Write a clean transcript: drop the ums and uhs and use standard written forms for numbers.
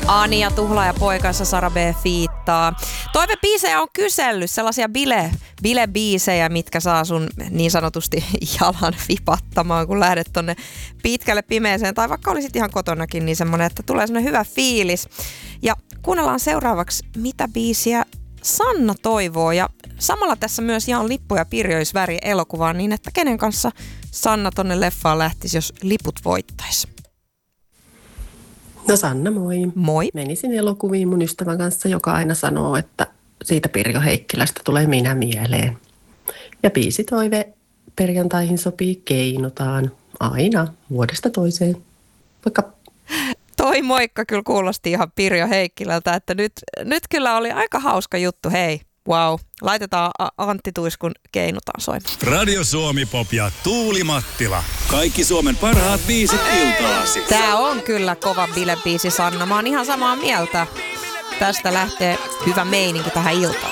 Anja Tuhla ja poikansa Sara B. fiittaa. Toivebiisejä on kysellyt, sellaisia bilebiisejä, mitkä saa sun niin sanotusti jalan vipattamaan, kun lähdet tonne pitkälle pimeeseen. Tai vaikka olisit ihan kotonakin, niin semmonen, että tulee semmonen hyvä fiilis. Ja kuunnellaan seuraavaksi, mitä biisiä Sanna toivoo. Ja samalla tässä myös jaan lippuja Pirjo Is Väri -elokuvaan niin, että kenen kanssa Sanna tonne leffaan lähtisi, jos liput voittaisi. No Sanna, moi. Moi. Menisin elokuviin mun ystävän kanssa, joka aina sanoo, että siitä Pirjo Heikkilästä tulee minä mieleen. Ja biisitoive perjantaihin sopii Keinutaan aina vuodesta toiseen. Vaikka Toi moikka kyllä kuulosti ihan Pirjo Heikkilältä, että nyt kyllä oli aika hauska juttu, hei. Wow. Laitetaan Antti Tuiskun Keinutaan soimaan. Radio Suomi Pop ja Tuuli Mattila. Kaikki Suomen parhaat biisit iltaasi. Tää on kyllä kova bilebiisi, Sanna. Mä oon ihan samaa mieltä. Tästä lähtee hyvä meininki tähän iltaan.